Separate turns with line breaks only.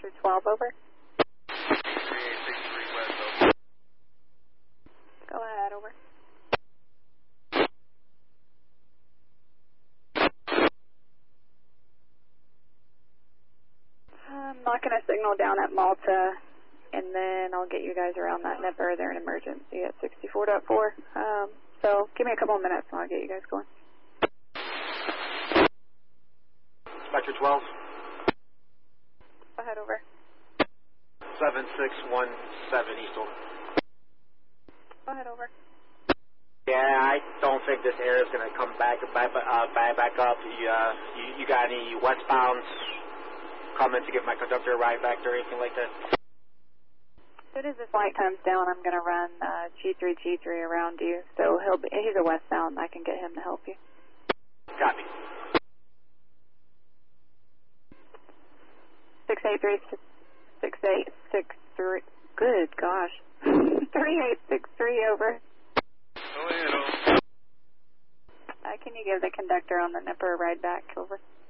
Dispatcher 12, over.
3863 West, over.
Go ahead, over. I'm knocking a signal down at Malta, and then I'll get you guys around that nipper. They're an emergency at 64.4. So give me a couple of minutes and I'll get you guys going.
Dispatcher 12.
Go ahead, over.
7617 East, over.
Go ahead, over.
Yeah, I don't think this area is going to come back up. You got any westbounds coming to give my conductor a ride back or anything like that?
As soon as this light comes down, I'm going to run G3 around you. So he's a westbound. I can get him to help you.
Copy.
6863. Good gosh. 3863, over.
Hello.
Can you give the conductor on the nipper a ride back, over?